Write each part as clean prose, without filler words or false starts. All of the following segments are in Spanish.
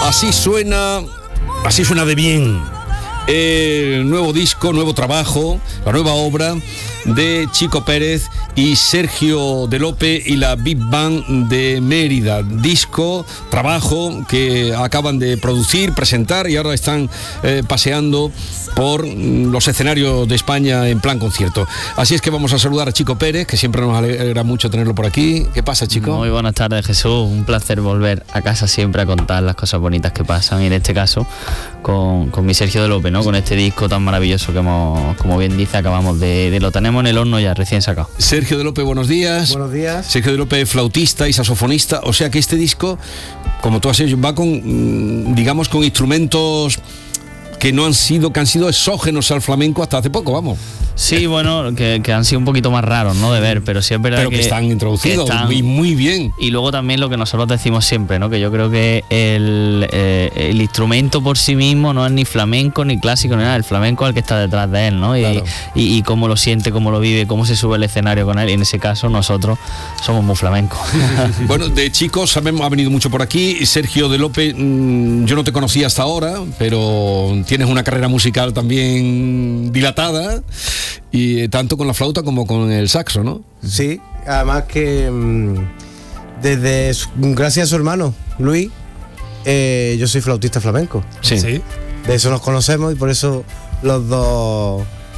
Así suena de bien el nuevo disco, nuevo trabajo, la nueva obra de Chico Pérez y Sergio de Lope y la Big Band de Mérida. Disco, trabajo que acaban de producir, presentar y ahora están paseando por los escenarios de España en plan concierto. Así es que vamos a saludar a Chico Pérez, que siempre nos alegra mucho tenerlo por aquí. ¿Qué pasa, Chico? Muy buenas tardes, Jesús. Un placer volver a casa siempre a contar las cosas bonitas que pasan, y en este caso con mi Sergio de Lope, ¿no? Con este disco tan maravilloso que hemos, como bien dice, acabamos de lo tenemos en el horno ya, recién sacado. Sergio de Lope, buenos días. Buenos días. Sergio de Lope, flautista y saxofonista, o sea que este disco, como tú has dicho, va con, digamos, con instrumentos que han sido exógenos al flamenco hasta hace poco, vamos. Sí, bueno, que han sido un poquito más raros, ¿no?, de ver, pero sí es verdad que están introducidos muy bien. Y luego también lo que nosotros decimos siempre, ¿no?, que yo creo que el instrumento por sí mismo no es ni flamenco ni clásico ni nada, el flamenco es el que está detrás de él, ¿no? Claro. Y cómo lo siente, cómo lo vive, cómo se sube al escenario con él, y en ese caso nosotros somos muy flamencos. Bueno, de chicos sabemos, ha venido mucho por aquí. Sergio de Lope, yo no te conocía hasta ahora, pero tienes una carrera musical también dilatada, y tanto con la flauta como con el saxo, ¿no? Sí, además que gracias a su hermano Luis, yo soy flautista flamenco. Sí. De eso nos conocemos y por eso los dos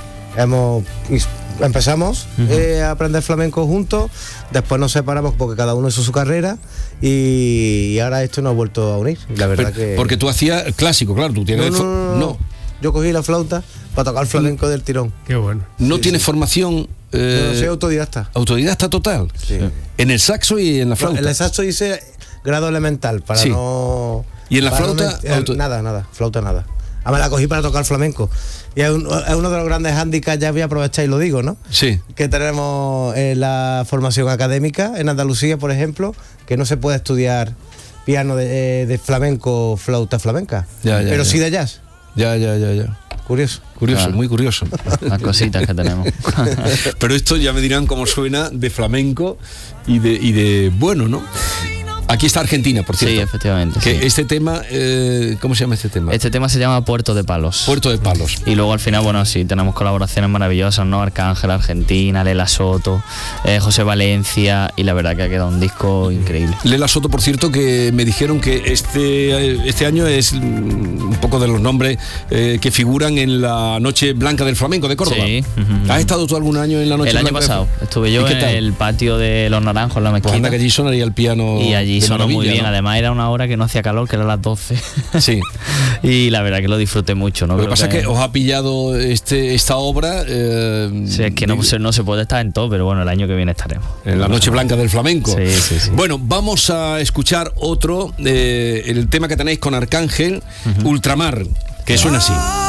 empezamos a aprender flamenco juntos. Después nos separamos porque cada uno hizo su carrera y ahora esto nos ha vuelto a unir. La verdad porque tú hacías clásico, claro, tú tienes no. Yo cogí la flauta para tocar flamenco del tirón. Qué bueno. ¿No tienes formación? No, soy autodidacta. ¿Autodidacta total? Sí. ¿En el saxo y en la flauta? En el saxo hice grado elemental para no... ¿Y en la flauta? Nada, flauta nada. Me la cogí para tocar flamenco. Y es uno de los grandes hándicaps, ya voy a aprovechar y lo digo, ¿no? Sí. Que tenemos la formación académica en Andalucía, por ejemplo, que no se puede estudiar piano de flamenco, flauta flamenca. Pero sí de jazz. Ya. Curioso, claro. Muy curioso. Las cositas que tenemos. Pero esto ya me dirán cómo suena de flamenco y de bueno, ¿no? Aquí está Argentina, por cierto. Sí, efectivamente. Que sí. Este tema, ¿cómo se llama este tema? Este tema se llama Puerto de Palos. Puerto de Palos. Y luego al final, bueno, sí, tenemos colaboraciones maravillosas, ¿no? Arcángel, Argentina, Lela Soto, José Valencia, y la verdad que ha quedado un disco increíble. Lela Soto, por cierto, que me dijeron que este año es un poco de los nombres que figuran en la Noche Blanca del Flamenco de Córdoba. Sí. ¿Has estado tú algún año en la Noche Blanca? El año pasado. Estuve yo en el patio de Los Naranjos, en la mezquita. Pues anda que allí sonaría el piano. Y allí sonó muy bien, ¿no? Además era una hora que no hacía calor, que era las 12. Sí. Y la verdad que lo disfruté mucho, ¿no? Lo que pasa es que os ha pillado esta obra. Sí, es que no se puede estar en todo, pero bueno, el año que viene estaremos. En la Noche Blanca del Flamenco. Sí. Bueno, vamos a escuchar otro, el tema que tenéis con Arcángel, Ultramar, que suena así.